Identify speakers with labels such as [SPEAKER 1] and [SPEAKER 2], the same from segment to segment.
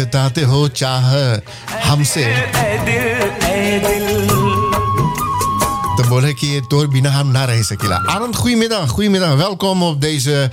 [SPEAKER 1] बताते हो चाह हमसे te bolen je door binnen hem naar huis kila. Arend, goedemiddag. Welkom op deze,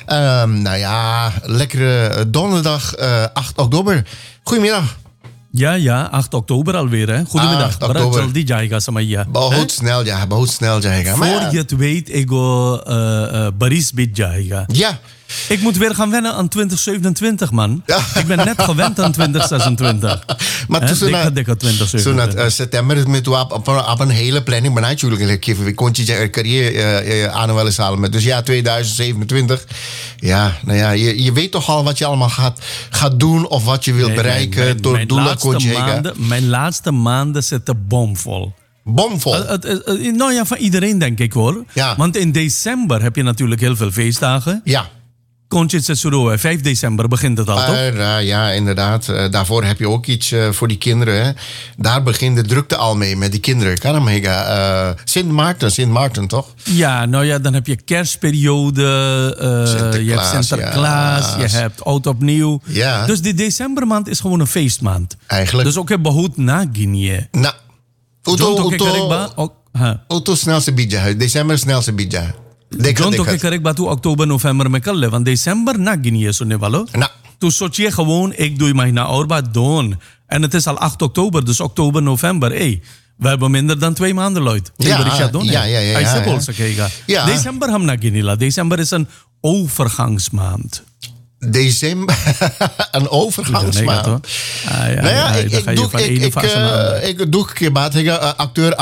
[SPEAKER 1] lekkere donderdag 8 oktober. Goedemiddag.
[SPEAKER 2] Ja, 8 oktober alweer, hè? Goedemiddag.
[SPEAKER 1] 8 oktober.
[SPEAKER 2] Jaldi jayega samaya.
[SPEAKER 1] बहुत snel जाएगा.
[SPEAKER 2] Voor je het weet, ik go Baris bid jayega.
[SPEAKER 1] Ja.
[SPEAKER 2] Ik moet weer gaan wennen aan 2027, man.
[SPEAKER 1] Ja.
[SPEAKER 2] Ik ben net gewend aan 2026.
[SPEAKER 1] Maar tussen
[SPEAKER 2] dikke 2027.
[SPEAKER 1] september met op een hele planning, maar natuurlijk we kon je carrière aan wel eens halen met. Dus ja, 2027. Ja, nou ja, je weet toch al wat je allemaal gaat doen of wat je wilt bereiken door doelen kon je.
[SPEAKER 2] Mijn laatste maanden zitten bomvol.
[SPEAKER 1] Bomvol?
[SPEAKER 2] Nou ja, van iedereen denk ik hoor.
[SPEAKER 1] Ja.
[SPEAKER 2] Want in december heb je natuurlijk heel veel feestdagen.
[SPEAKER 1] Ja.
[SPEAKER 2] Kontje Tsetsuro, 5 december begint het al, toch?
[SPEAKER 1] Ja, inderdaad. Daarvoor heb je ook iets voor die kinderen. Hè? Daar begint de drukte al mee met die kinderen. Kan hem Sint Maarten, toch?
[SPEAKER 2] Ja, nou ja, dan heb je kerstperiode. Je hebt Sinterklaas, je hebt Oud Opnieuw.
[SPEAKER 1] Ja.
[SPEAKER 2] Dus die decembermaand is gewoon een feestmaand.
[SPEAKER 1] Eigenlijk.
[SPEAKER 2] Dus ook heb behoed na Guinea.
[SPEAKER 1] Nou,
[SPEAKER 2] Auto
[SPEAKER 1] snelste bidja. December snelste bidja.
[SPEAKER 2] John toke karek toe oktober, november me kalle. Want december na Guinea zo ne valo.
[SPEAKER 1] Nou.
[SPEAKER 2] Toen soort je gewoon, ik doe mij naar Orba doen. En het is al 8 oktober, dus oktober, november. We hebben minder dan 2 maanden, Lloyd.
[SPEAKER 1] Ja.
[SPEAKER 2] December ham na Guinea. December is een overgangsmaand.
[SPEAKER 1] December, een overgangsmaand. Ik doe acteur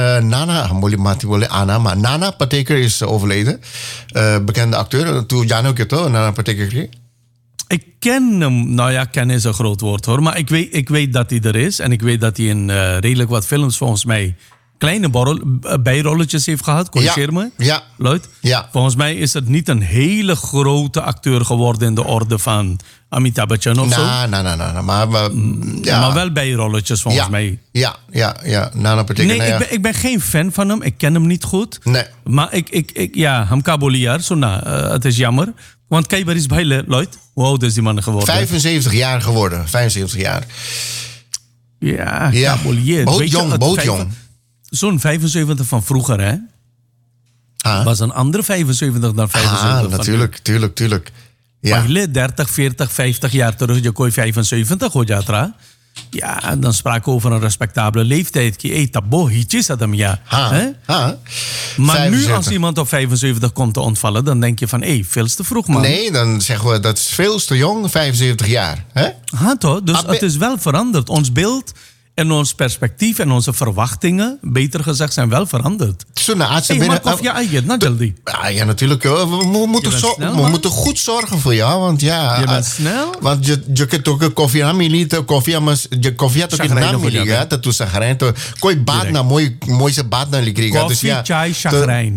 [SPEAKER 1] Nana Patekar is overleden. Bekende acteur. Toen Jano Keto, Nana Patekar.
[SPEAKER 2] Ik ken hem. Nou ja, ken is een groot woord hoor. Maar ik weet dat hij er is. En ik weet dat hij in redelijk wat films volgens mij kleine bijrolletjes heeft gehad. Corrigeer me.
[SPEAKER 1] Ja.
[SPEAKER 2] Lloyd?
[SPEAKER 1] Ja.
[SPEAKER 2] Volgens mij is het niet een hele grote acteur geworden in de orde van Amitabh Bachchan of zo. Maar wel bijrolletjes volgens mij.
[SPEAKER 1] Ja. Nana Patekar.
[SPEAKER 2] Nee, ik ben geen fan van hem. Ik ken hem niet goed.
[SPEAKER 1] Nee.
[SPEAKER 2] Maar hem kaboliar. Het is jammer. Want kijk, waar is bij Lloyd? Hoe oud is die man geworden?
[SPEAKER 1] 75 jaar geworden. 75 jaar.
[SPEAKER 2] Ja. Kabolier.
[SPEAKER 1] Bootjong.
[SPEAKER 2] Zo'n 75 van vroeger, hè? Was een andere 75 dan 75
[SPEAKER 1] tuurlijk. Ja.
[SPEAKER 2] Maar 30, 40, 50 jaar terug, je kooi 75, hoor je. Ja, dan spraken we over een respectabele leeftijd. Tabo, hietjes dat hem, ja. Maar 75. Nu als iemand op 75 komt te ontvallen, dan denk je van, veel te vroeg, man.
[SPEAKER 1] Nee, dan zeggen we, dat is veel te jong, 75 jaar. Hè?
[SPEAKER 2] Toch? Dus het is wel veranderd. Ons beeld en ons perspectief en onze verwachtingen, beter gezegd, zijn wel veranderd. Maar koffie eigen, Najaldi.
[SPEAKER 1] Ja, natuurlijk. We moeten goed zorgen voor jou, want ja.
[SPEAKER 2] Je bent snel?
[SPEAKER 1] Want je kunt ook een koffie aan militen, koffie had ook een naam militen, dat toen zagrijn. Kooi baat na mooiste baat na ligriga.
[SPEAKER 2] Koffie, chai, chagrijn.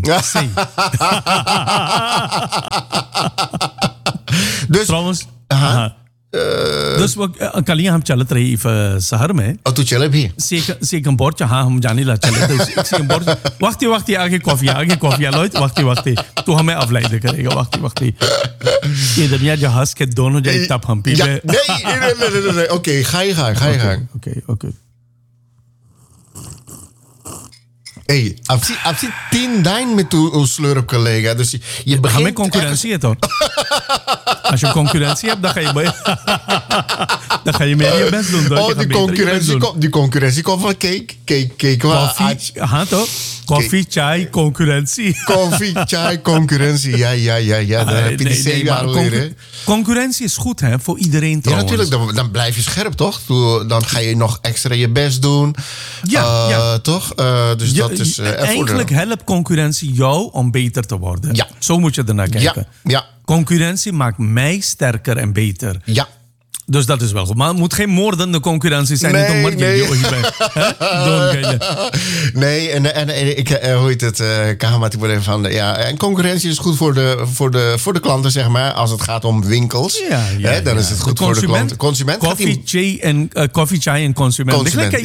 [SPEAKER 1] Dus
[SPEAKER 2] trouwens. Dus कल हम चलत रही शहर में
[SPEAKER 1] और तू चले भी
[SPEAKER 2] सेकम बोर्ड हाँ हम जाने ला चले तो सेकम बोर्ड वक्ती आगे कॉफी लो वक्ती तू हमें अवलाई दे करेगा वक्ती ये दुनिया जहाज के दोनों जाए तब हम P
[SPEAKER 1] nee oké ga je gang
[SPEAKER 2] oké
[SPEAKER 1] Absi 10 dijn met uw slurp collega. Dus je begint
[SPEAKER 2] met concurrentie toch? Als je concurrentie hebt, dan ga je meer je best doen.
[SPEAKER 1] Die concurrentie komt van cake.
[SPEAKER 2] Toch? Koffie, chai, concurrentie.
[SPEAKER 1] Koffie, chai, concurrentie. Ja. Dan heb je die 7 jaar alweer.
[SPEAKER 2] Concurrentie is goed, hè, voor iedereen trouwens.
[SPEAKER 1] Ja, natuurlijk. Dan blijf je scherp, toch? Dan ga je nog extra je best doen.
[SPEAKER 2] Ja.
[SPEAKER 1] Toch? Dus dat is
[SPEAKER 2] eigenlijk helpt concurrentie jou om beter te worden.
[SPEAKER 1] Ja.
[SPEAKER 2] Zo moet je ernaar kijken.
[SPEAKER 1] Ja.
[SPEAKER 2] Concurrentie maakt mij sterker en beter.
[SPEAKER 1] Ja.
[SPEAKER 2] Dus dat is wel goed. Maar het moet geen moordende concurrentie zijn.
[SPEAKER 1] Nee, en ik hoe heet het? En concurrentie is goed voor de klanten, zeg maar. Als het gaat om winkels, dan is het goed voor de klant. Consument.
[SPEAKER 2] Coffee, chai en consument.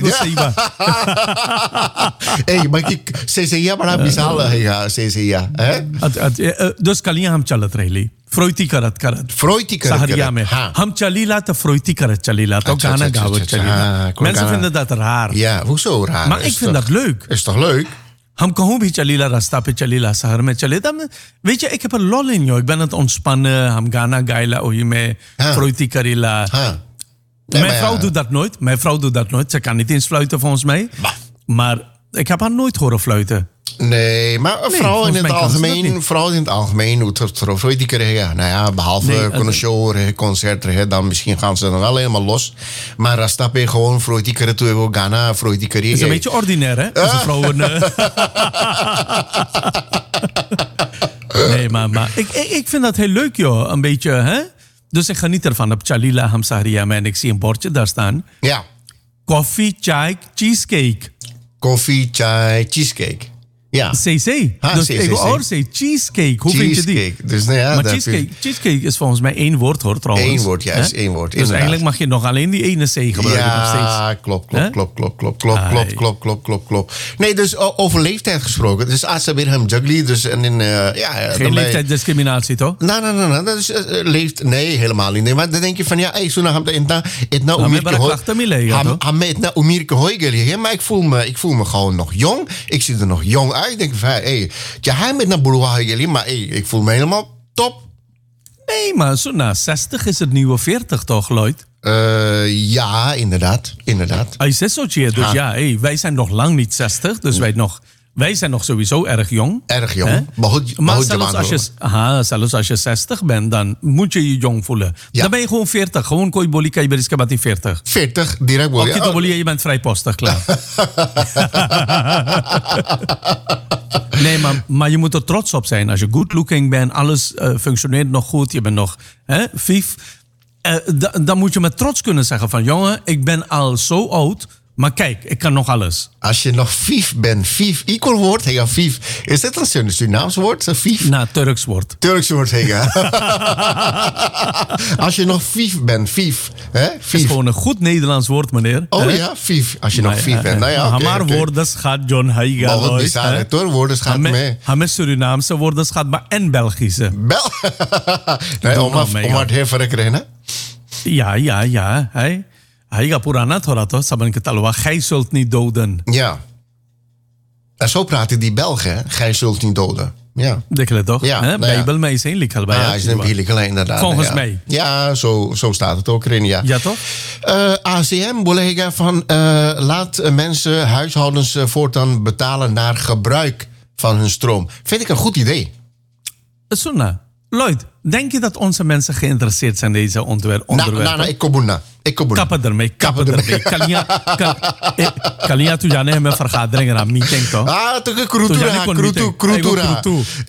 [SPEAKER 1] Maar CCA, maar dan bizar CCA.
[SPEAKER 2] Dus kaliya ham chalat rehli. Freuti karat.
[SPEAKER 1] Freuti
[SPEAKER 2] Saharia में हम चली लाते Freuti karat चली लाते गाना गावत चली लाते mensen vinden dat raar.
[SPEAKER 1] Ja, hoezo raar?
[SPEAKER 2] Maar ik vind dat leuk.
[SPEAKER 1] Is toch leuk?
[SPEAKER 2] हम कहूँ भी चलीला रास्ता पे चलीला शहर में चले तब weet je ik heb er lol in joh ik ben aan het ontspannen हम गाना गाइला ओही में Freuti Karila mijn vrouw doet dat nooit ze kan niet eens fluiten volgens mij maar ik heb haar nooit horen fluiten.
[SPEAKER 1] Nee, maar vrouwen in het algemeen doet het Freuti krijgen. Nou ja, behalve connoisseur, concerten, dan misschien gaan ze dan wel helemaal los. Maar Rastape gewoon Freuti krijgen, toe we Ghana, Freuti krijgen.
[SPEAKER 2] Is een beetje ordinair, hè? Als vrouwen. Nee, maar ik vind dat heel leuk, joh. Een beetje, hè? Dus ik geniet ervan op Chalila Hamsaria en ik zie een bordje daar staan.
[SPEAKER 1] Ja.
[SPEAKER 2] Koffie, chai, cheesecake.
[SPEAKER 1] Koffie, chai, cheesecake. Ja.
[SPEAKER 2] CC. Dus ik hoor ze cheesecake. Hoe vind je die?
[SPEAKER 1] Dus, nou ja,
[SPEAKER 2] maar cheesecake is volgens mij 1 woord hoor trouwens.
[SPEAKER 1] 1 woord, ja, is 1 woord.
[SPEAKER 2] Dus eigenlijk mag je nog alleen die ene C gebruiken nog steeds.
[SPEAKER 1] Ja, klopt. Nee, dus over leeftijd gesproken. Dus Asa Birham Jugli. Dus,
[SPEAKER 2] geen leeftijdsdiscriminatie toch?
[SPEAKER 1] Nee, dat is nee, helemaal niet. Nee, maar dan denk je van ja, zo nou het umirke hoigeli. Maar ik voel me gewoon nog jong. Ik zie er nog jong uit. Ik denk van, hij met naar Boulevard, maar ik voel me helemaal top.
[SPEAKER 2] Nee, maar zo na 60 is het nieuwe 40 toch, Lloyd?
[SPEAKER 1] Ja, inderdaad.
[SPEAKER 2] Hij zegt zo, dus wij zijn nog lang niet 60, dus wij zijn nog sowieso erg jong.
[SPEAKER 1] Erg jong.
[SPEAKER 2] Maar zelfs als je 60 bent, dan moet je je jong voelen. Ja. Dan ben je gewoon 40. Gewoon kooi bolika, je bent 40.
[SPEAKER 1] 40, direct bolika.
[SPEAKER 2] Oké, bolika, je bent vrijpostig, klaar. Nee, maar je moet er trots op zijn. Als je good looking bent, alles functioneert nog goed, je bent nog vief. Dan moet je met trots kunnen zeggen van, jongen, ik ben al zo oud. Maar kijk, ik kan nog alles.
[SPEAKER 1] Als je nog vief bent, vief, equal woord, hega vief. Is dit een Surinaams woord, vief?
[SPEAKER 2] Nou, Turks woord.
[SPEAKER 1] Turks woord, hega. Als je nog vief bent, vief.
[SPEAKER 2] Het is gewoon een goed Nederlands woord, meneer.
[SPEAKER 1] Oh ja, vief. Als je nog vief bent. Nou ja,
[SPEAKER 2] maar woordenschat, John Haiga.
[SPEAKER 1] Maar wat bizar, hè? Toch? Woordenschat mee.
[SPEAKER 2] Hij is Surinaamse woordenschat, maar en Belgische.
[SPEAKER 1] Nee, om het heel verrekeren, hè?
[SPEAKER 2] Ja. Hij gaat Purana Torah toch? Saban ketalwa, gij zult niet doden.
[SPEAKER 1] Ja. En zo praten die Belgen, hè? Gij zult niet doden. Ja.
[SPEAKER 2] Dekele toch?
[SPEAKER 1] Ja.
[SPEAKER 2] Bijbel mij is een likkel bij.
[SPEAKER 1] Hij is een likkel inderdaad.
[SPEAKER 2] Volgens mij.
[SPEAKER 1] Ja, zo staat het ook erin, ja.
[SPEAKER 2] Ja, toch?
[SPEAKER 1] ACM, collega van laat mensen, huishoudens voortaan betalen naar gebruik van hun stroom. Vind ik een goed idee.
[SPEAKER 2] Sunna. Lloyd, denk je dat onze mensen geïnteresseerd zijn in deze onderwerpen?
[SPEAKER 1] Nou, ik kom na.
[SPEAKER 2] Kappen ermee. Kan je toen jij met vergaderingen aan meeting toch?
[SPEAKER 1] Toch krutu.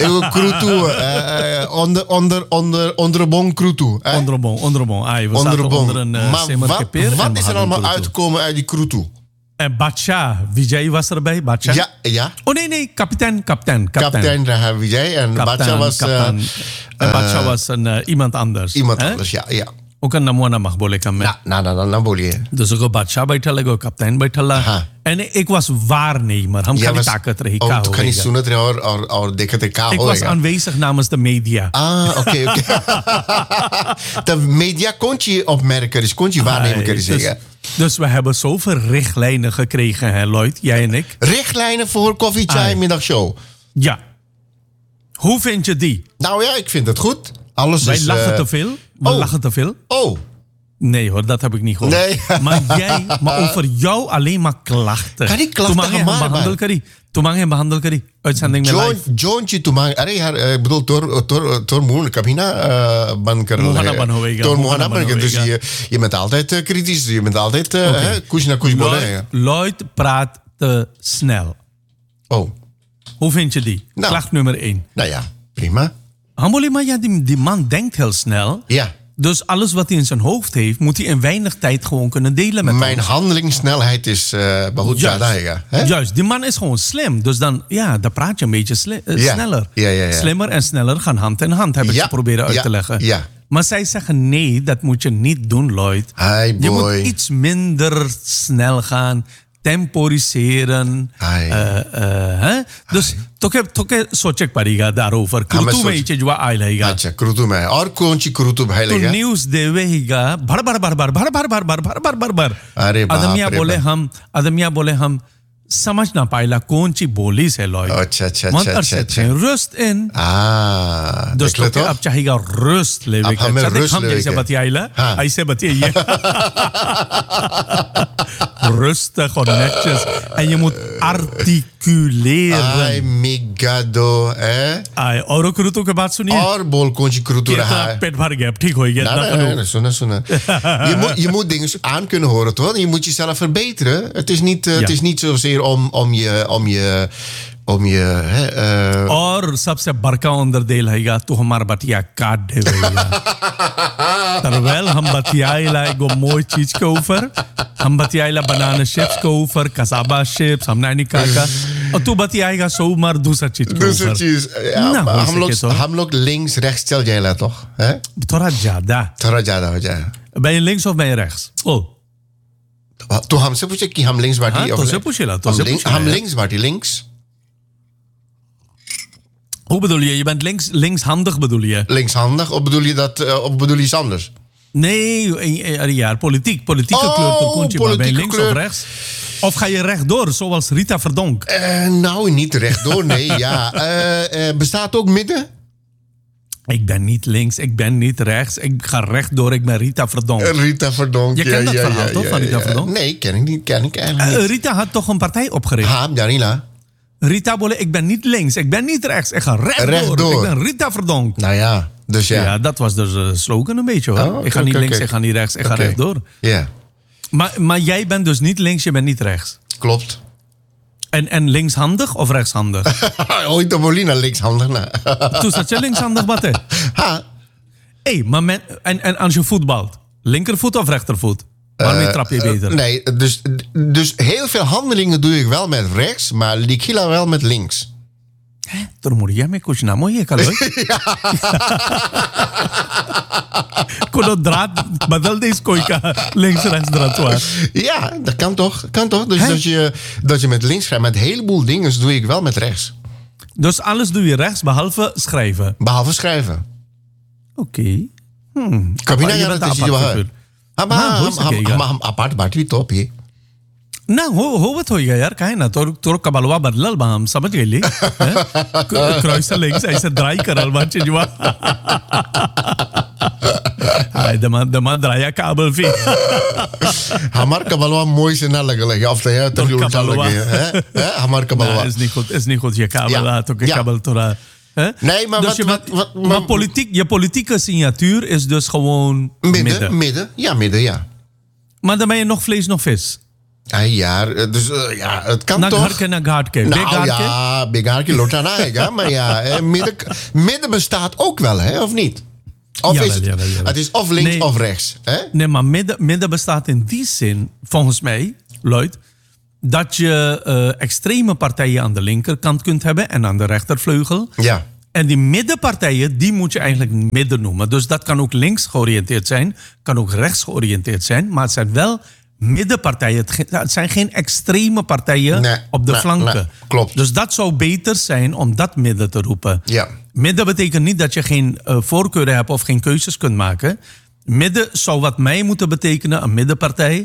[SPEAKER 1] Onder bon krutu.
[SPEAKER 2] Onder bon. We zaten onder een simmerkepeer.
[SPEAKER 1] Wat is er allemaal uitgekomen uit die krutu?
[SPEAKER 2] En Bacha, Vijay was erbij, Bacha.
[SPEAKER 1] Ja.
[SPEAKER 2] Oh nee, kapitein.
[SPEAKER 1] Kapitein Vijay en Bacha was...
[SPEAKER 2] Bacha was iemand anders.
[SPEAKER 1] Iemand anders, ja.
[SPEAKER 2] Ook een namoana mag boleh kami.
[SPEAKER 1] Na boleh.
[SPEAKER 2] Dus ik Bacha baithala, ik kapitein baithala. En ik was waarnemer. Ham kan niet taken terug.
[SPEAKER 1] Oh, toen kan je zoenen terug,
[SPEAKER 2] ik was aanwezig namens de media.
[SPEAKER 1] Oké. De media kon je opmerken, dus kon je waarnemer kunnen zeggen.
[SPEAKER 2] Dus we hebben zoveel richtlijnen gekregen, hè, Lloyd, jij en ik.
[SPEAKER 1] Richtlijnen voor Koffie Chai middagshow?
[SPEAKER 2] Ja. Hoe vind je die?
[SPEAKER 1] Nou ja, ik vind het goed.
[SPEAKER 2] Wij lachen te veel. Lachen te veel.
[SPEAKER 1] Oh.
[SPEAKER 2] Nee hoor, dat heb ik niet gehoord. Nee. Maar over jou alleen maar klachten.
[SPEAKER 1] Kan die klachten
[SPEAKER 2] gemaakt? Tumang behandel kari. Uitzending met live.
[SPEAKER 1] Jontje tumang. Ik bedoel, Tor Moon, Kabina ban karna. Tor Mohana ban. Dus je bent altijd kritisch. Je bent altijd kush na kush bolen.
[SPEAKER 2] Lloyd praat te snel.
[SPEAKER 1] Oh.
[SPEAKER 2] Hoe vind je die? Klacht nummer 1.
[SPEAKER 1] Nou ja, prima.
[SPEAKER 2] Maar die man denkt heel snel.
[SPEAKER 1] Ja.
[SPEAKER 2] Dus alles wat hij in zijn hoofd heeft, moet hij in weinig tijd gewoon kunnen delen met
[SPEAKER 1] Mijn handelingssnelheid is
[SPEAKER 2] Juist, die man is gewoon slim. Dus dan praat je een beetje sneller.
[SPEAKER 1] Ja.
[SPEAKER 2] Slimmer en sneller gaan hand in hand, heb ik ze proberen uit te leggen.
[SPEAKER 1] Ja.
[SPEAKER 2] Maar zij zeggen nee, dat moet je niet doen, Lloyd. Je moet iets minder snel gaan, temporiseren. Dus Toke सोचक पड़ेगा daarover. Krutu में इचे जुआ आयल हैगा.
[SPEAKER 1] अच्छा क्रुतु में और कौन सी क्रुतु भाई
[SPEAKER 2] तो
[SPEAKER 1] लेगा?
[SPEAKER 2] न्यूज़ देवे हीगा भर.
[SPEAKER 1] अरे बाप
[SPEAKER 2] अदमिया बोले हम समझ ना पाइला कौन सी बोली से लॉय.
[SPEAKER 1] अच्छा.
[SPEAKER 2] रस्ट इन. दोस्तों तो अब चाहिएगा रस्ट लेवे का. हम जैसे बतियाइला ऐसे बतियाइए. Rustig of netjes. En je moet articuleren.
[SPEAKER 1] Ay, migado,
[SPEAKER 2] Ay, और करूतो के बात सुनिए.
[SPEAKER 1] और बोल कौन सी करूतो रहा है.
[SPEAKER 2] पेट भर गया, ठीक हो गया.
[SPEAKER 1] Nee, सुना. Je moet dingen aan kunnen horen, toch? Je moet jezelf verbeteren. Het is niet zozeer om je
[SPEAKER 2] और सबसे बड़का onderdeel हैगा तू हमार बतिया काट देवेगा. तरवेल हम बतियाइला एगो मोई चीज के ऊपर. हम बतियाइला बनाना चिप्स के ऊपर, कसाबा चिप्स, हमने नहीं कहा. और तू बतियाएगा सोमवार दूसरा चीज के ऊपर.
[SPEAKER 1] दूसरा चीज. हम लोग लिंक्स रेchts चल जाएगा तो, हैं?
[SPEAKER 2] थोड़ा ज्यादा
[SPEAKER 1] हो जाए.
[SPEAKER 2] Ben je links of ben je rechts?
[SPEAKER 1] तो हमसे पूछे कि हम लिंक्स बाटी.
[SPEAKER 2] तो से पूछेला.
[SPEAKER 1] हम लिंक्स बाटी links.
[SPEAKER 2] Hoe bedoel je? Je bent linkshandig bedoel je?
[SPEAKER 1] Linkshandig? Of bedoel je iets anders?
[SPEAKER 2] Nee, ja, politieke kleur. Ben je links of rechts? Of ga je rechtdoor, zoals Rita Verdonk?
[SPEAKER 1] Nou, niet rechtdoor, nee. Bestaat ook midden?
[SPEAKER 2] Ik ben niet links, ik ben niet rechts. Ik ga rechtdoor, ik ben Rita Verdonk.
[SPEAKER 1] Rita Verdonk,
[SPEAKER 2] je kent dat verhaal toch, van Rita Verdonk?
[SPEAKER 1] Nee, ken ik eigenlijk niet.
[SPEAKER 2] Rita had toch een partij opgericht?
[SPEAKER 1] Janina.
[SPEAKER 2] Rita bolle, ik ben niet links, ik ben niet rechts. Ik ga rechtdoor. Ik ben Rita Verdonk.
[SPEAKER 1] Nou ja, dus ja.
[SPEAKER 2] Ja, dat was dus de slogan een beetje hoor. Ik ga niet links, ik ga niet rechts, ik ga rechtdoor.
[SPEAKER 1] Ja.
[SPEAKER 2] Maar jij bent dus niet links, je bent niet rechts.
[SPEAKER 1] Klopt.
[SPEAKER 2] En linkshandig of rechtshandig?
[SPEAKER 1] Ooit de Molina linkshandig.
[SPEAKER 2] Toen zat je linkshandig wat hè? Hé, maar en als je voetbalt, linkervoet of rechtervoet? Waarmee trap je beter?
[SPEAKER 1] Nee, dus heel veel handelingen doe ik wel met rechts, maar Likila wel met links.
[SPEAKER 2] Toen moet je mee kuch na mooi kaloi. Kono draad badal deze koika links rechts draad was.
[SPEAKER 1] Ja, dat kan toch? Dus dat je met links schrijft, met een heleboel dingen doe ik wel met rechts.
[SPEAKER 2] Dus alles doe je rechts behalve schrijven.
[SPEAKER 1] Behalve schrijven.
[SPEAKER 2] Oké.
[SPEAKER 1] Kabina je dat is je हम अपार्ट बाटी तो भी
[SPEAKER 2] ना हो गया यार काहे ना तो कबलवा बदलल बा हम समझ गइली क्रॉइस लेग्स ऐसे ड्राई करल बा चीजवा हाय दमा ड्राया काबल फी
[SPEAKER 1] हमार कबलवा मोई से ना लगल है अब तो उल्टा लगे है हमार कबलवा
[SPEAKER 2] is niet goed je kabel तो के kabel थोड़ा.
[SPEAKER 1] Nee, maar
[SPEAKER 2] dus maar je politieke signatuur is dus gewoon midden.
[SPEAKER 1] Ja, midden, ja.
[SPEAKER 2] Maar dan ben je nog vlees, nog vis.
[SPEAKER 1] Ja, dus het kan toch.
[SPEAKER 2] Nagarke.
[SPEAKER 1] Nou ja, begarke lota naega. Maar ja, midden bestaat ook wel, hè, of niet? Of
[SPEAKER 2] jawel,
[SPEAKER 1] is het,
[SPEAKER 2] jawel.
[SPEAKER 1] Het is of links of rechts. Hè?
[SPEAKER 2] Nee, maar midden bestaat in die zin, volgens mij, Lloyd, dat je extreme partijen aan de linkerkant kunt hebben en aan de rechtervleugel.
[SPEAKER 1] Ja.
[SPEAKER 2] En die middenpartijen, die moet je eigenlijk midden noemen. Dus dat kan ook links georiënteerd zijn, kan ook rechts georiënteerd zijn. Maar het zijn wel middenpartijen. Het zijn geen extreme partijen op de flanken.
[SPEAKER 1] Nee, klopt.
[SPEAKER 2] Dus dat zou beter zijn om dat midden te roepen.
[SPEAKER 1] Ja.
[SPEAKER 2] Midden betekent niet dat je geen voorkeuren hebt of geen keuzes kunt maken. Midden zou wat mij moeten betekenen, een middenpartij.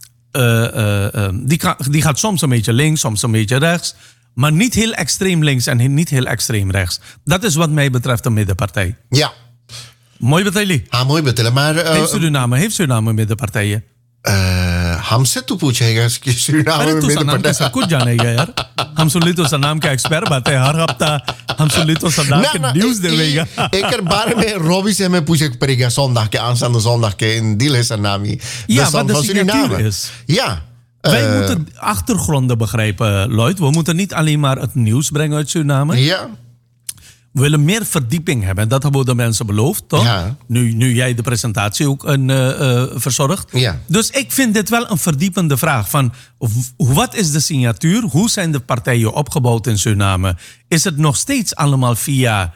[SPEAKER 2] Die gaat soms een beetje links, soms een beetje rechts. Maar niet heel extreem links en niet heel extreem rechts. Dat is wat mij betreft een middenpartij.
[SPEAKER 1] Ja.
[SPEAKER 2] Mooi betalen.
[SPEAKER 1] Mooi betalen. Maar
[SPEAKER 2] heeft Suriname middenpartijen?
[SPEAKER 1] हमसे तो पूछेगा कि सुरीनाम में
[SPEAKER 2] सनाम के सब कुछ जानेगा यार हम सुन तो सनाम का एक्सपर्ट बातें हर हफ्ता हम सुन तो सनाम के न्यूज़ देवेगा
[SPEAKER 1] ik er बारे में Robbie से मैं पूछे पड़ेगा zondag के aanstaande zondag के in Dile Sanami
[SPEAKER 2] ja wat de signatuur is
[SPEAKER 1] ja
[SPEAKER 2] wij moeten achtergronden begrijpen Lloyd we moeten niet alleen maar het nieuws brengen uit Suriname
[SPEAKER 1] ja.
[SPEAKER 2] We willen meer verdieping hebben. Dat hebben we de mensen beloofd, toch?
[SPEAKER 1] Ja.
[SPEAKER 2] Nu jij de presentatie ook verzorgt.
[SPEAKER 1] Ja.
[SPEAKER 2] Dus ik vind dit wel een verdiepende vraag. Van, wat is de signatuur? Hoe zijn de partijen opgebouwd in Suriname? Is het nog steeds allemaal via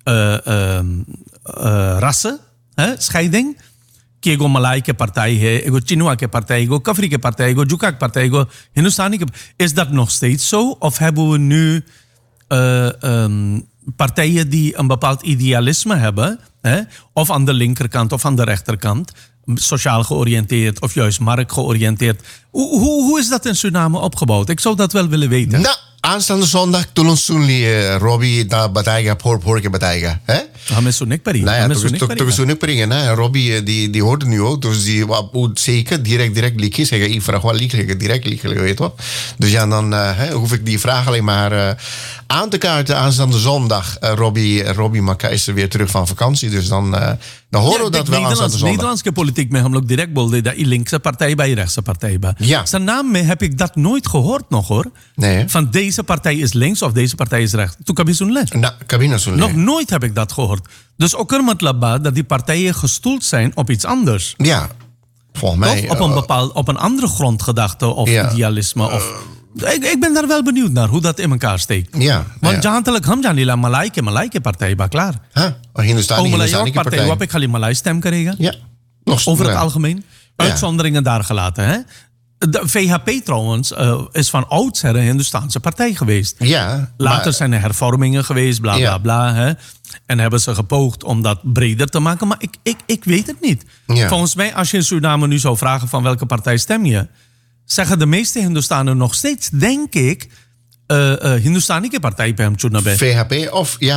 [SPEAKER 2] rassen? Scheiding? Ego Malay ke partij है, ego Chinua ke partij, ego Kafri ke partij, ego Jukak partij, ego Hindustani ke. Is dat nog steeds zo? Of hebben we nu partijen die een bepaald idealisme hebben, hè, of aan de linkerkant of aan de rechterkant, sociaal georiënteerd of juist marktgeoriënteerd. Hoe is dat in Suriname opgebouwd? Ik zou dat wel willen weten.
[SPEAKER 1] Nou, aanstaande zondag tulung sunli Robbie na bataiga por ke bataiga, hè?
[SPEAKER 2] Hamensunik pari.
[SPEAKER 1] Nou ja, toen sunnik pari, hè? Robbie die hoorde nu ook, dus die moet zeker direct liedjes zeggen. Ik vraag wel liedjes, direct liedjes, weet je. Dus ja, dan hoef ik die vraag alleen maar aan te kaarten aanstaande zondag. Robbie Makka is er weer terug van vakantie, dus dan horen we dat wel aanstaande zondag.
[SPEAKER 2] Nederlandse politiek met hem ook direct bolde dat je linkse partij bij je rechtse partij bij.
[SPEAKER 1] Ja.
[SPEAKER 2] Zijn naam heb ik dat nooit gehoord nog hoor.
[SPEAKER 1] Nee.
[SPEAKER 2] Van deze partij is links of deze partij is rechts. Toen heb je zo'n les. Nog nooit heb ik dat gehoord. Dus ook er met labba dat die partijen gestoeld zijn op iets anders.
[SPEAKER 1] Ja, volgens mij.
[SPEAKER 2] Of op een andere grondgedachte of idealisme. Ik ben daar wel benieuwd naar hoe dat in elkaar steekt.
[SPEAKER 1] Ja.
[SPEAKER 2] Want jantelijk hem janila Malaike partij ba klaar.
[SPEAKER 1] Hindustani
[SPEAKER 2] partij wat ik ga Malai stem krijgen.
[SPEAKER 1] Ja.
[SPEAKER 2] Over het algemeen. Uitzonderingen daar gelaten, hè? De VHP trouwens is van oudsher een Hindustaanse partij geweest.
[SPEAKER 1] Ja.
[SPEAKER 2] Later zijn er hervormingen geweest, bla bla bla. Hè? En hebben ze gepoogd om dat breder te maken. Maar ik weet het niet.
[SPEAKER 1] Ja.
[SPEAKER 2] Volgens mij, als je in Suriname nu zou vragen van welke partij stem je, zeggen de meeste Hindustanen nog steeds, denk ik, Hindustanike partij bij hem Tjoenabe.
[SPEAKER 1] VHP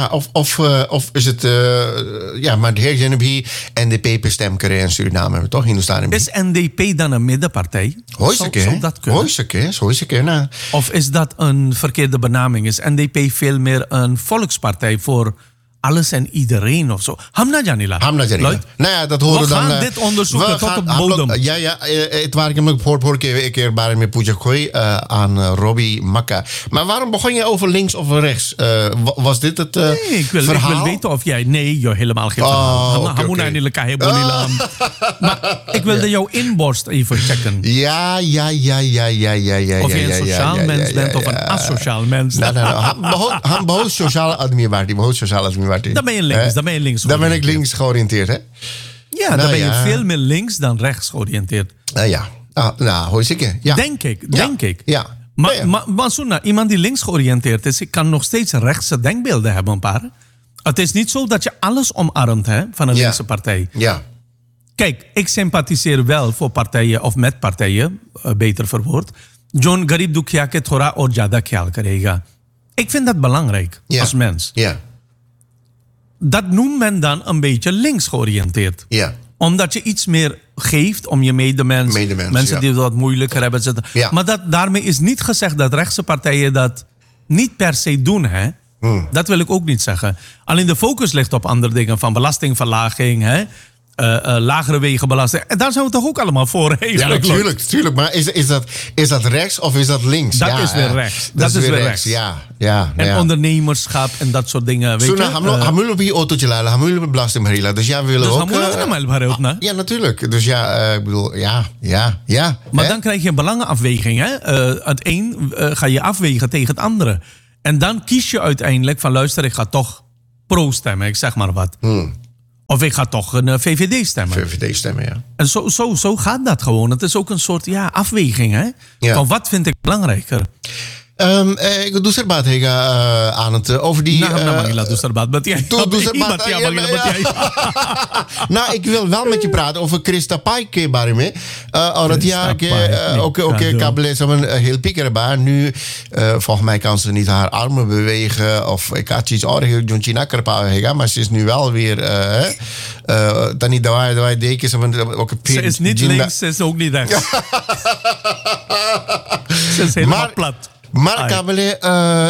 [SPEAKER 1] of is het maar de heer Genebi NDP per stem krijgen in Suriname, toch? Hindustani.
[SPEAKER 2] Is NDP dan een middenpartij? Zou dat kunnen?
[SPEAKER 1] Nou.
[SPEAKER 2] Of is dat een verkeerde benaming? Is NDP veel meer een volkspartij voor alles en iedereen of zo? Hamna Janila.
[SPEAKER 1] Nou ja, dat horen we dan.
[SPEAKER 2] We gaan dit onderzoeken tot op bodem.
[SPEAKER 1] Het waar ik hem ook hoor een keer bij met Pooja Khoi aan Robbie Makka. Maar waarom begon je over links of rechts? Was dit het
[SPEAKER 2] ik wil weten of jij... Nee, joh, helemaal geen verhaal. Maar ik wilde jouw inborst even checken.
[SPEAKER 1] Ja.
[SPEAKER 2] Of je een sociaal mens bent of een asociaal mens.
[SPEAKER 1] Han behoort sociale administratie.
[SPEAKER 2] Dan ben je links.
[SPEAKER 1] Dan ben ik links georiënteerd, hè?
[SPEAKER 2] Ja, dan ben je veel meer links dan rechts georiënteerd.
[SPEAKER 1] Hoor zeker. Ja.
[SPEAKER 2] Denk ik.
[SPEAKER 1] Ja.
[SPEAKER 2] Maar Suna, iemand die links georiënteerd is, kan nog steeds rechtse denkbeelden hebben, een paar. Het is niet zo dat je alles omarmt hè, van een linkse partij.
[SPEAKER 1] Ja.
[SPEAKER 2] Kijk, ik sympathiseer wel voor partijen of met partijen, beter verwoord. John Garib Dukhya ke thora aur jada khyaal karega. Ik vind dat belangrijk als mens.
[SPEAKER 1] Ja.
[SPEAKER 2] Dat noemt men dan een beetje links georiënteerd.
[SPEAKER 1] Ja.
[SPEAKER 2] Omdat je iets meer geeft om je medemens. Mensen die het wat moeilijker hebben.
[SPEAKER 1] Ja.
[SPEAKER 2] Maar daarmee is niet gezegd dat rechtse partijen dat niet per se doen. Hè? Dat wil ik ook niet zeggen. Alleen de focus ligt op andere dingen. Van belastingverlaging, hè? Lagere wegenbelasting. En daar zijn we toch ook allemaal voor?
[SPEAKER 1] Ja, natuurlijk. Maar is dat rechts of is dat links?
[SPEAKER 2] Dat is weer rechts.
[SPEAKER 1] Dat is weer rechts. Ja.
[SPEAKER 2] En ondernemerschap en dat soort dingen. Weet je?
[SPEAKER 1] Hamul op je autootje laden, hamul op belasting. Dus ja, we willen ook... Ja, natuurlijk. Dus ja, ik bedoel, ja.
[SPEAKER 2] Maar dan krijg je een belangenafweging. Hè? Het een ga je afwegen tegen het andere. En dan kies je uiteindelijk van luister, ik ga toch pro stemmen. Ik zeg maar wat. Of ik ga toch een VVD stemmen.
[SPEAKER 1] Ja.
[SPEAKER 2] En zo gaat dat gewoon. Het is ook een soort afweging. Hè?
[SPEAKER 1] Ja.
[SPEAKER 2] Van wat vind ik belangrijker?
[SPEAKER 1] Ik doe serbaat aan het over die... Nou, ik wil wel met je praten over Christa Paike barime. Oké, kabel is een heel piekerbaar. Nu, volgens mij kan ze niet haar armen bewegen. Of ik had iets aardig doen China kerpa, maar ze is nu wel weer... dan niet dat wij deken.
[SPEAKER 2] Ze is niet links, ze is ook niet rechts. Ze is helemaal plat.
[SPEAKER 1] Maar Kabele,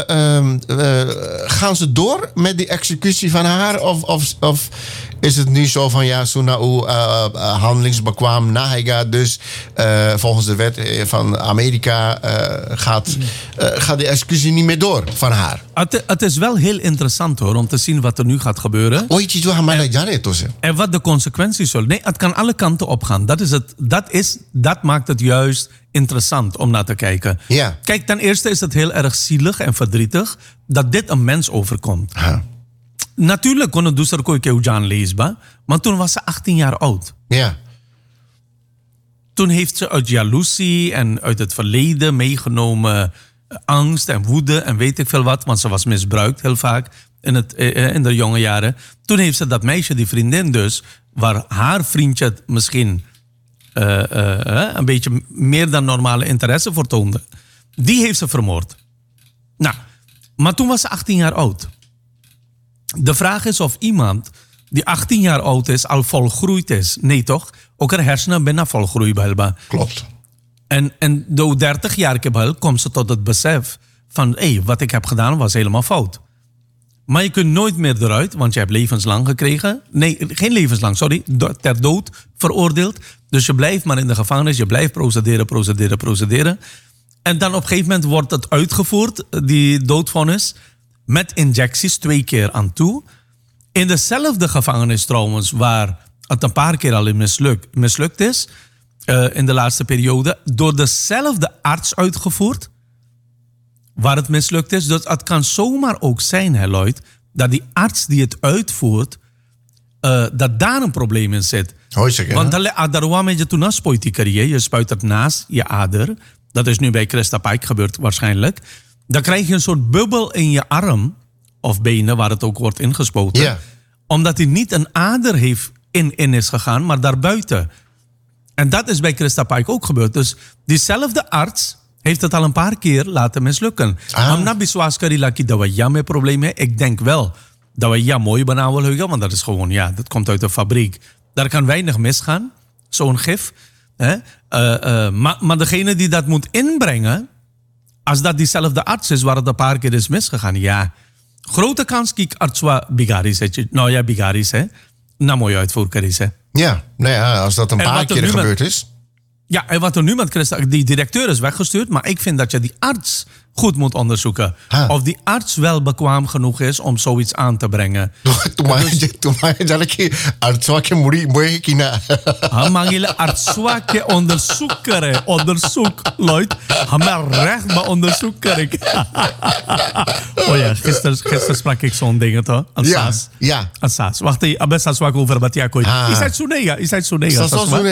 [SPEAKER 1] gaan ze door met die executie van haar? Of is het nu zo van Sunau handelingsbekwaam nahega, dus volgens de wet van Amerika gaat de executie niet meer door van haar?
[SPEAKER 2] Het is wel heel interessant hoor, om te zien wat er nu gaat gebeuren. En wat de consequenties zullen. Nee, het kan alle kanten opgaan. Dat maakt het juist interessant om naar te kijken.
[SPEAKER 1] Ja.
[SPEAKER 2] Kijk, ten eerste is het heel erg zielig en verdrietig dat dit een mens overkomt. Natuurlijk kon het dus er koeikeuwjaan leesbaar, maar toen was ze 18 jaar oud.
[SPEAKER 1] Ja.
[SPEAKER 2] Toen heeft ze uit jaloezie en uit het verleden meegenomen angst en woede en weet ik veel wat. Want ze was misbruikt heel vaak in de jonge jaren. Toen heeft ze dat meisje, die vriendin dus, waar haar vriendje het misschien een beetje meer dan normale interesse voor toonde. Die heeft ze vermoord. Nou, maar toen was ze 18 jaar oud. De vraag is of iemand die 18 jaar oud is al volgroeid is. Nee toch? Ook haar hersenen bijna volgroeid.
[SPEAKER 1] Klopt.
[SPEAKER 2] En door 30 jaar komt ze tot het besef van wat ik heb gedaan was helemaal fout. Maar je kunt nooit meer eruit, want je hebt levenslang gekregen. Nee, geen levenslang, sorry. Ter dood veroordeeld. Dus je blijft maar in de gevangenis. Je blijft procederen. En dan op een gegeven moment wordt het uitgevoerd, die doodvonnis, met injecties 2 keer aan toe. In dezelfde gevangenis trouwens, waar het een paar keer al mislukt is, in de laatste periode, door dezelfde arts uitgevoerd, waar het mislukt is. Dus het kan zomaar ook zijn, Lloyd, dat die arts die het uitvoert, dat daar een probleem in zit. Want je spuit het naast je ader. Dat is nu bij Christa Pike gebeurd waarschijnlijk. Dan krijg je een soort bubbel in je arm of benen, waar het ook wordt ingespoten.
[SPEAKER 1] Yeah.
[SPEAKER 2] Omdat hij niet een ader in is gegaan, maar daarbuiten. En dat is bij Christa Pike ook gebeurd. Dus diezelfde arts heeft het al een paar keer laten mislukken. Ik denk wel dat we mooi benauwen, want dat is gewoon, dat komt uit de fabriek. Daar kan weinig misgaan, zo'n gif. Maar degene die dat moet inbrengen, als dat diezelfde arts is waar het een paar keer is misgegaan, grote kans dat artswa bigaris is. Nou ja, bigaris, hè. Nou, mooi uitvoerkaris, hè.
[SPEAKER 1] Ja, nou ja, als dat een paar keer gebeurd is.
[SPEAKER 2] Ja, en wat er nu met Christa, die directeur is weggestuurd, maar ik vind dat je die arts goed moet onderzoeken. Of die arts wel bekwaam genoeg is om zoiets aan te brengen. Onderzoek, Lloyd. Maar recht bij onderzoek. Oh ja, gisteren sprak ik zo'n ding, toch? Saas.
[SPEAKER 1] Ja.
[SPEAKER 2] Saas. Wacht even, ik sprak over Batiakoi. Is het zo nega?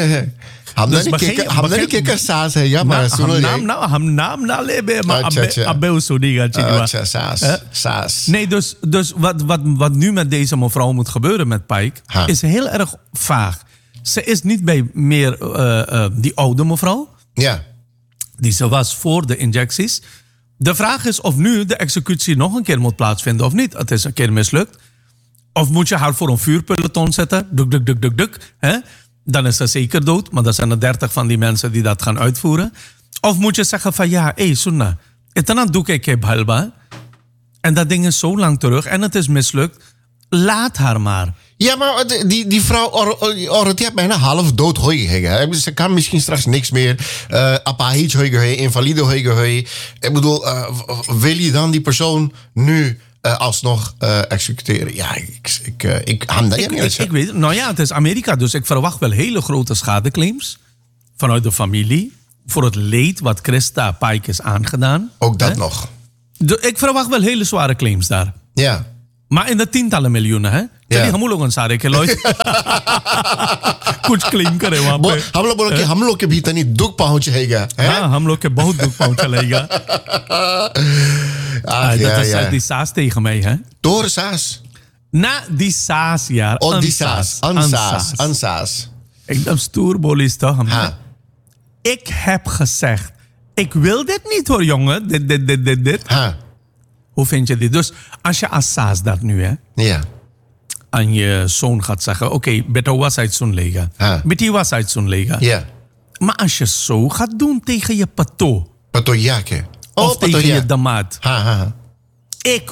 [SPEAKER 1] Hamna niet kijken saas hè, ja, maar
[SPEAKER 2] Ham naam na lebe, maar abeu zo dingen.
[SPEAKER 1] Saas.
[SPEAKER 2] Nee, dus wat nu met deze mevrouw moet gebeuren met Pike is heel erg vaag. Ze is niet bij meer die oude mevrouw.
[SPEAKER 1] Ja.
[SPEAKER 2] Die ze was voor de injecties. De vraag is of nu de executie nog een keer moet plaatsvinden of niet. Het is een keer mislukt. Of moet je haar voor een vuurpeloton zetten? Duk. Hè? Dan is ze zeker dood, maar dat zijn er 30 van die mensen die dat gaan uitvoeren. Of moet je zeggen van Sunna, etanan doe ik heb halba. En dat ding is zo lang terug en het is mislukt. Laat haar maar.
[SPEAKER 1] Ja, maar die vrouw die heeft bijna half dood hooi. Ze kan misschien straks niks meer. Apahic hooi, invalide hooi. Ik bedoel, wil je dan die persoon nu alsnog executeren? Ja, ik
[SPEAKER 2] weet het. Nou ja, het is Amerika, dus ik verwacht wel hele grote schadeclaims vanuit de familie voor het leed wat Christa Pike is aangedaan.
[SPEAKER 1] Ook dat nog.
[SPEAKER 2] Ik verwacht wel hele zware claims daar.
[SPEAKER 1] Ja.
[SPEAKER 2] Maar in de tientallen miljoenen, hè?
[SPEAKER 1] Ja.
[SPEAKER 2] हम
[SPEAKER 1] लोग के भीतर नहीं दुख पहुंच हैगा
[SPEAKER 2] हाँ हम लोग के बहुत दुख पहुंचेगा dat is die Saas tegen mij, hè?
[SPEAKER 1] Door Saas?
[SPEAKER 2] Die Saas, ja.
[SPEAKER 1] Oh, die Saas. Ansaas.
[SPEAKER 2] Ik ben stoerbolis toch? Ik heb gezegd, ik wil dit niet hoor, jongen. Dit. Hoe vind je dit? Dus als je als Saas dat nu, hè?
[SPEAKER 1] Ja.
[SPEAKER 2] Aan je zoon gaat zeggen, oké, beter was uit zo'n lega. Beter was uit zo'n lega.
[SPEAKER 1] Ja.
[SPEAKER 2] Maar als je zo gaat doen tegen je pato.
[SPEAKER 1] Patojake.
[SPEAKER 2] Of tegen je damaat. Ik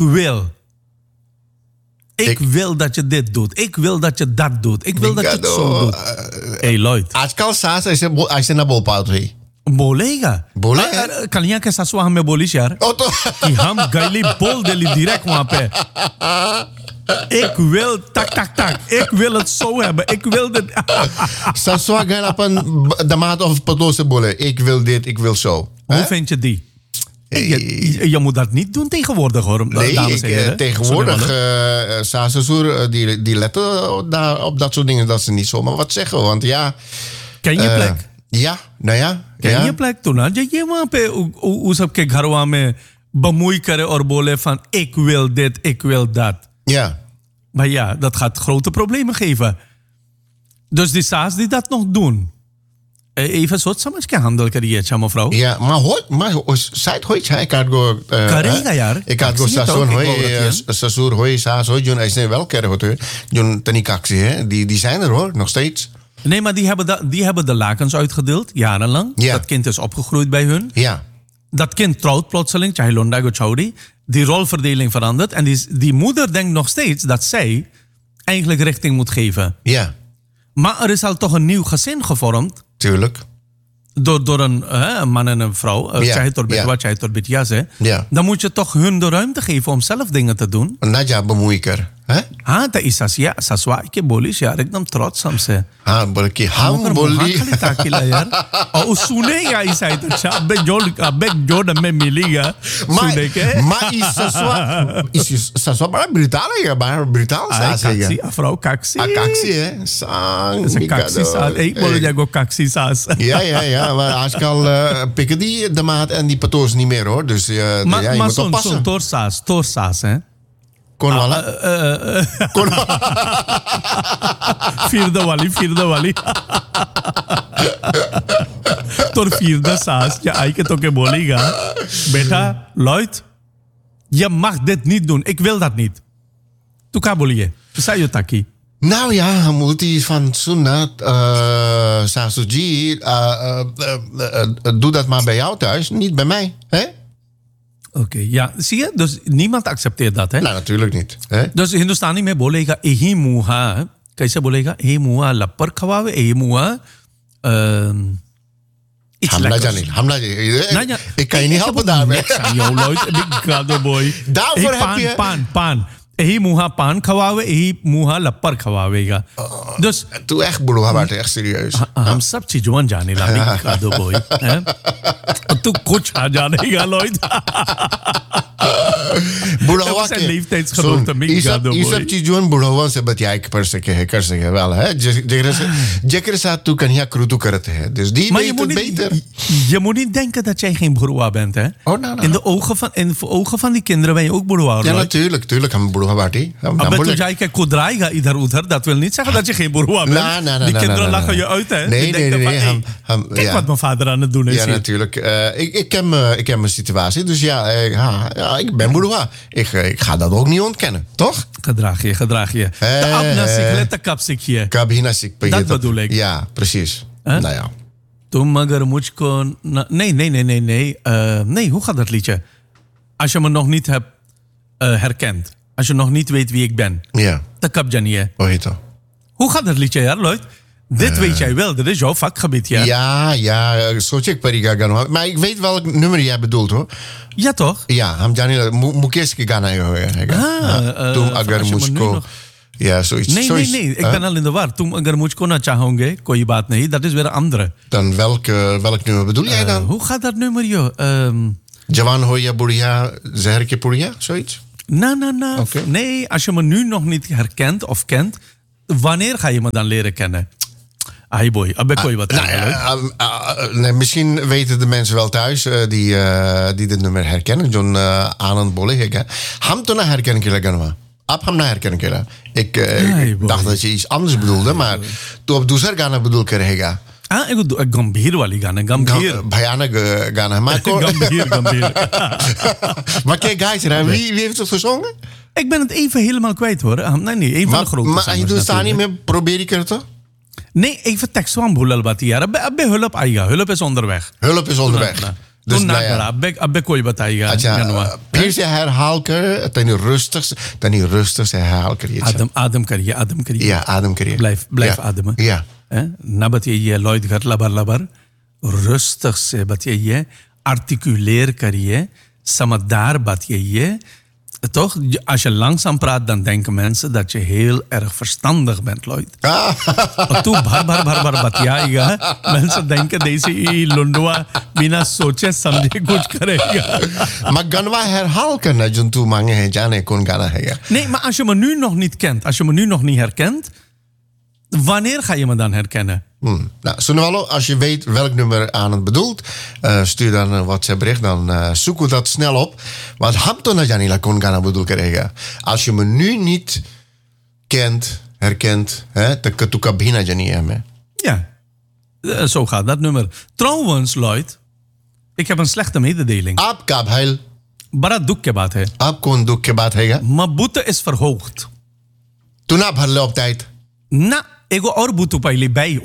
[SPEAKER 2] wil dat je dit doet. Ik wil dat je dat doet. Ik wil dat je het zo doet. Hey, Lloyd.
[SPEAKER 1] આજકાલ સાસ ऐसे ना बोल पाओ थे.
[SPEAKER 2] बोलेगा कलियां के सासुआ हमें बोलिस यार कि हम गैली बोल देली direct वहां पे. Ik wil tak. Ik wil het zo hebben. Ik wil dit.
[SPEAKER 1] Saswa gaan op een damaat of patose bolle. Ik wil dit, ik wil zo.
[SPEAKER 2] Hoe vind je die? Je moet dat niet doen tegenwoordig, hoor.
[SPEAKER 1] Nee, tegenwoordig, Saassoer, die letten op dat soort dingen, dat ze niet zomaar wat zeggen. Want ja...
[SPEAKER 2] Ken je plek?
[SPEAKER 1] Ja, nou ja.
[SPEAKER 2] ken je plek toen? Je वहाँ पे उस सबके घरवा में bemoei करे और बोले van ik wil dit, ik wil dat.
[SPEAKER 1] Ja.
[SPEAKER 2] Maar ja, dat gaat grote problemen geven. Dus die saas die dat nog doen. Even soort समझ के handel करिए अच्छा mevrouw.
[SPEAKER 1] Ja, maar seit heute ik had go
[SPEAKER 2] करेगा यार.
[SPEAKER 1] Ik had go station hoy sasur hoy saas hoy jun is wel keren hoor. Jun tenikaxie hè. Die zijn er hoor, nog steeds.
[SPEAKER 2] Nee, maar die hebben de lakens uitgedeeld, jarenlang.
[SPEAKER 1] Ja.
[SPEAKER 2] Dat kind is opgegroeid bij hun.
[SPEAKER 1] Ja.
[SPEAKER 2] Dat kind trouwt plotseling, Chahilonda Gochauri. Die rolverdeling verandert. En die moeder denkt nog steeds dat zij eigenlijk richting moet geven.
[SPEAKER 1] Ja.
[SPEAKER 2] Maar er is al toch een nieuw gezin gevormd.
[SPEAKER 1] Tuurlijk.
[SPEAKER 2] Door een man en een vrouw.
[SPEAKER 1] Ja. Ja.
[SPEAKER 2] Dan moet je toch hun de ruimte geven om zelf dingen te doen.
[SPEAKER 1] Naja bemoeiker.
[SPEAKER 2] हाँ तो इसा ससुआ के बोलिश यार एकदम trots हमसे
[SPEAKER 1] हाँ बोल के हम बोली
[SPEAKER 2] ताकिला यार और उस सुनेगा इसा तो अच्छा अबे जो में मिलेगा सुने के
[SPEAKER 1] maar is sasua bड़ा brutal है बड़ा brutal सास है
[SPEAKER 2] kaksi afrouw kaksi
[SPEAKER 1] kaksi है sang
[SPEAKER 2] kaksi saas ik wil jij go kaksi saas
[SPEAKER 1] ja maar आजकल pikken die de maat en die patoos niet meer hoor dus ja je moet oppassen
[SPEAKER 2] toor saas hè
[SPEAKER 1] Kon wala?
[SPEAKER 2] Vierde wali. Tot vierde saas. Ja, ik toch bolega. Beta, Lloyd, je mag dit niet doen. Ik wil dat niet. Tu kabolie. Zei je taki.
[SPEAKER 1] Nou ja, moet hij van Sunnah, Sasuji, doe dat maar bij jou thuis, niet bij mij. Hè?
[SPEAKER 2] Oké, ja. Zie je? Dus niemand accepteert dat, hè?
[SPEAKER 1] Nou, natuurlijk niet. Hè?
[SPEAKER 2] Dus Hindustani में बोलेगा यही मुहा कैसे बोलेगा यही मुहा लपर खवावे यही मुहा
[SPEAKER 1] Hamla ik kan je niet helpen daarmee.
[SPEAKER 2] Jouw Lloyd, ik ga de boy.
[SPEAKER 1] Daarvoor heb je...
[SPEAKER 2] Pan. यही मुहा पान खवावे यही मुहा लपर खवावेगा dus
[SPEAKER 1] तू echt broer हमारे echt serieus
[SPEAKER 2] हम सब चीजों जाने लगे का दो boy तू कुछ आ जानेगा Lloyd
[SPEAKER 1] बुढ़ावा के
[SPEAKER 2] leeftijdsgenoten me ga दो boy
[SPEAKER 1] ये सब चीजों बुढ़ावा से बतिया कर सके wel hè जेकर साथ तू कन्या क्रूतु करते हैं dus die weet het beter
[SPEAKER 2] je moet niet denken dat jij geen broer bent hè in de ogen van die kinderen ben je ook broer
[SPEAKER 1] ja natuurlijk हम broer बाटी
[SPEAKER 2] अब तू जाए के खुदराएगा इधर उधर dat wil niet zeggen dat je geen broer bent die kinderen lachen je uit hè
[SPEAKER 1] nee
[SPEAKER 2] kijk wat mijn vader aan het doen is
[SPEAKER 1] ja natuurlijk ik heb mijn situatie dus ja ik ben broer ik ga dat ook niet ontkennen toch
[SPEAKER 2] gedraag je de abnasik let de kapsikje
[SPEAKER 1] kabinasik
[SPEAKER 2] dat bedoel ik
[SPEAKER 1] ja precies nou ja
[SPEAKER 2] तुम अगर मुझको nee hoe gaat dat liedje als je me nog niet hebt herkend als je nog niet weet wie ik ben.
[SPEAKER 1] Ja.
[SPEAKER 2] Dan kap je niet. Hoe gaat dat liedje, ja, Lloyd? Dit weet jij wel, dit is jouw vakgebied, ja.
[SPEAKER 1] Ja, zo check Pariga Gano. Maar ik weet welk nummer jij bedoelt, hoor.
[SPEAKER 2] Ja, toch?
[SPEAKER 1] Ja, हम जाने मुकेश गाना है तुम अगर मुझको ja, zoiets.
[SPEAKER 2] Nee, ik ben al in de war. Toen agar mujhko na chahonge, koi baat nahi. Dat is weer een andere.
[SPEAKER 1] Dan welk nummer bedoel jij dan?
[SPEAKER 2] Hoe gaat dat nummer, joh?
[SPEAKER 1] Jawan hoya buria, zehar ke puria, zoiets?
[SPEAKER 2] Nou. Okay. Nee, als je me nu nog niet herkent of kent, wanneer ga je me dan leren kennen? Ai boy, abbe koi wat.
[SPEAKER 1] Misschien weten de mensen wel thuis die dit nummer herkennen. John Anand Bolle. Ham to na herkennen kila ganwa. Ab ham na herkennen kila. Ik dacht dat je iets anders bedoelde, maar tu ab dusar gana bedoel karega.
[SPEAKER 2] हाँ एक गंभीर वाली गाना गंभीर
[SPEAKER 1] भयानक गाना maar
[SPEAKER 2] gambir
[SPEAKER 1] maar kijk guys wie heeft het gezongen
[SPEAKER 2] ik ben het even helemaal kwijt hoor nee een van de grote
[SPEAKER 1] maar je doet daar niet meer probeer ik het toch
[SPEAKER 2] nee even tekst van boelal bati यार अबे hulp आएगा hulp is onderweg
[SPEAKER 1] dus
[SPEAKER 2] अबे कोई बताएगा
[SPEAKER 1] अच्छा फिर से herhaal कर तनी rustig herhaal करिए
[SPEAKER 2] adem करिए
[SPEAKER 1] ja adem करिए
[SPEAKER 2] blijf ademen
[SPEAKER 1] ja
[SPEAKER 2] na batiye Lloyd घर लबर rustig से batiye articuleer करिए समझदार batiye toch als je langzaam praat dan denken mensen dat je heel erg verstandig bent Lloyd tu भर batiyeगा mensen denken deze lundua बिना सोचे समझे कुछ करेगा
[SPEAKER 1] maar ganwa herhaal करना जो तू मांगे है जाने कौन गाना है
[SPEAKER 2] nee maar als je me nu nog niet kent als je me nu nog niet herkent Wanneer ga je me dan herkennen?
[SPEAKER 1] Nou, Sonewalo, als je weet welk nummer aan het bedoelt, stuur dan een WhatsApp bericht. Dan zoeken we dat snel op. Want Hampton Janila kon gaan bedoel krijgen. Als je me nu niet kent, herkent, dan kan je kabina Janila.
[SPEAKER 2] Ja, zo gaat dat nummer. Trouwens, Lloyd, ik heb een slechte mededeling.
[SPEAKER 1] Aap kabheil.
[SPEAKER 2] Barat doekkebaat, hè?
[SPEAKER 1] Aap kon doekkebaat, hè?
[SPEAKER 2] Mijn boete is verhoogd.
[SPEAKER 1] Toen heb je op tijd.
[SPEAKER 2] Na, ik wil boete bij bij.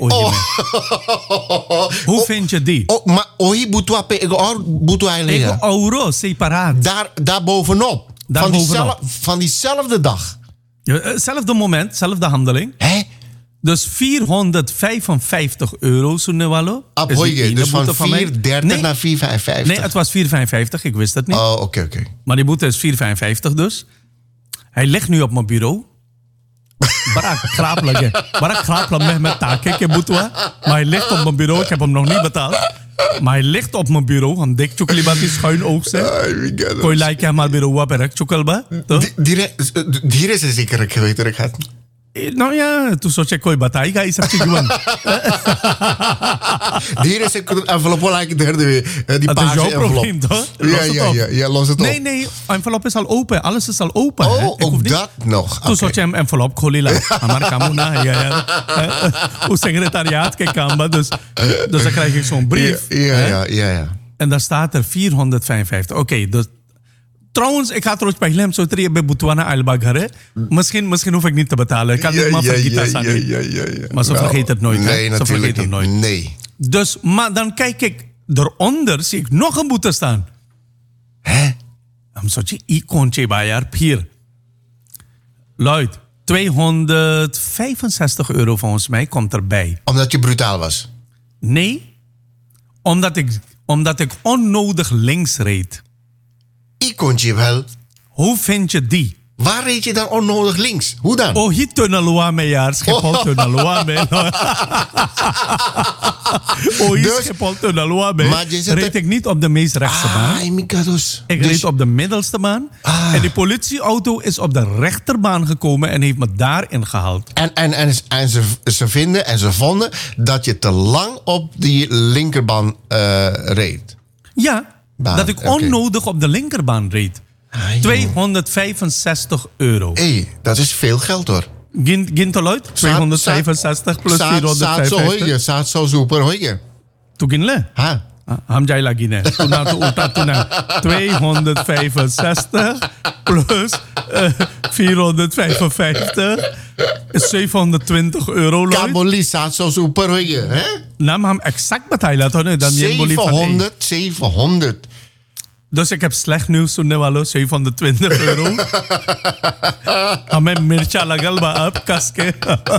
[SPEAKER 2] Hoe vind je die?
[SPEAKER 1] Oh, maar ohi boete wape, ik boete eigenlijk.
[SPEAKER 2] Ik euro, separaat.
[SPEAKER 1] Daar bovenop. Van diezelfde dag.
[SPEAKER 2] Hetzelfde moment, zelfde handeling.
[SPEAKER 1] Hè?
[SPEAKER 2] Dus €455, Sonewalo.
[SPEAKER 1] Dus van 4,30 naar 4,55.
[SPEAKER 2] Nee, het was 4,55, ik wist het niet.
[SPEAKER 1] Oh, oké.
[SPEAKER 2] Maar die boete is 4,55 dus. Hij ligt nu op mijn bureau. Barak krapelen met taken, ik heb boete. Maar hij ligt op mijn bureau, ik heb hem nog niet betaald. Maar hij ligt op mijn bureau, een dik chocolibati schuin oog zeg. Kon je lijken aan mijn bureau werk, chocolba?
[SPEAKER 1] Hier is het zeker ik weet dat ik had.
[SPEAKER 2] Nou ja, toen zou je kooi batai ga je gewoon.
[SPEAKER 1] Hier is het envelop wel eigenlijk derde weer. Die paarse envelop.
[SPEAKER 2] Dat is jouw probleem, toch?
[SPEAKER 1] Ja, los het op.
[SPEAKER 2] Nee, envelop is al open. Alles is al open.
[SPEAKER 1] Oh, ook dat nog.
[SPEAKER 2] Toen zou je hem envelop kolila. Maar Kamuna, ja. Hoe secretariaat kijken, dus dan krijg ik zo'n brief.
[SPEAKER 1] Ja.
[SPEAKER 2] En daar staat er 455. Oké, dus trouwens, ik ga trouwens bij hem zo terug bij Botswana Albagare. Misschien hoef ik niet te betalen. Ik kan niet maar vergeten.
[SPEAKER 1] Ja.
[SPEAKER 2] Maar ze vergeet het nooit.
[SPEAKER 1] Nee, natuurlijk niet. Nee.
[SPEAKER 2] Dus, maar dan kijk ik eronder, zie ik nog een boete staan.
[SPEAKER 1] Hè?
[SPEAKER 2] Dan zou je icoontje bij hier. Lloyd, €265 volgens mij komt erbij.
[SPEAKER 1] Omdat je brutaal was?
[SPEAKER 2] Nee, omdat ik onnodig links reed.
[SPEAKER 1] Icoontje wel.
[SPEAKER 2] Hoe vind je die?
[SPEAKER 1] Waar reed je dan onnodig links? Hoe dan?
[SPEAKER 2] Oh, hier Tunnelwame, ja. Schiphol Tunnelwame. Oh, hier Schiphol Tunnelwame. Reed ik niet op de meest rechtse baan. Ik reed op de middelste baan. En die politieauto is op de rechterbaan gekomen en heeft me daarin gehaald.
[SPEAKER 1] En ze vonden dat je te lang op die linkerbaan reed.
[SPEAKER 2] Ja, dat ik onnodig op de linkerbaan reed. €265.
[SPEAKER 1] Dat is veel geld hoor.
[SPEAKER 2] Ginteluid? 265 plus 455.
[SPEAKER 1] Saat zo super hoor.
[SPEAKER 2] Toen ging le?
[SPEAKER 1] Ha.
[SPEAKER 2] Ham jij la gine. Toen na toen 265 plus 455 is €720.
[SPEAKER 1] Kaboli saat zo super hoor. Hè?
[SPEAKER 2] Nou, maar hem exact betalen toch? Dan
[SPEAKER 1] 700.
[SPEAKER 2] Dus ik heb slecht nieuws toen nu €720. Aan mijn mircha lagal ba up kaske.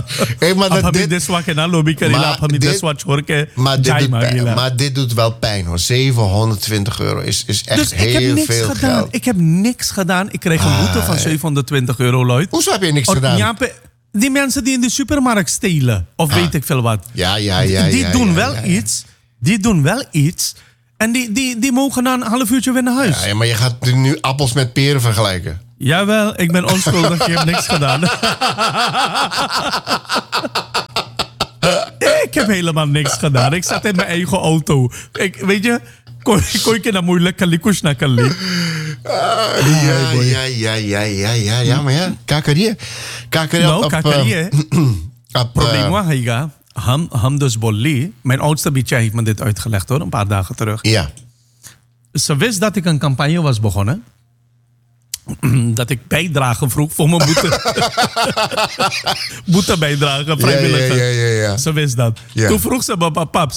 [SPEAKER 1] Maar dit doet wel pijn hoor. €720 is echt dus heel veel geld.
[SPEAKER 2] Ik heb niks gedaan. Ik kreeg een boete van €720, Lloyd.
[SPEAKER 1] Hoezo heb je niks gedaan?
[SPEAKER 2] Ja, die mensen die in de supermarkt stelen. Of weet ik veel wat.
[SPEAKER 1] Ja.
[SPEAKER 2] Die doen wel iets. En die mogen na een half uurtje weer naar huis.
[SPEAKER 1] Ja, maar je gaat nu appels met peren vergelijken.
[SPEAKER 2] Jawel, ik ben onschuldig. Ik heb niks gedaan. Ik heb helemaal niks gedaan. Ik zat in mijn eigen auto. Weet je, kon ik naar moeilijk kalikush naar kali.
[SPEAKER 1] Ja, maar ja. Kakarie.
[SPEAKER 2] Probleem was, Ham dus Bolli. Mijn oudste bietje heeft me dit uitgelegd hoor, een paar dagen terug.
[SPEAKER 1] Ja.
[SPEAKER 2] Ze wist dat ik een campagne was begonnen. Dat ik bijdrage vroeg voor mijn boete. Boete bijdragen, vrijwillig.
[SPEAKER 1] Ja.
[SPEAKER 2] Ze wist dat.
[SPEAKER 1] Ja.
[SPEAKER 2] Toen vroeg ze me, paps,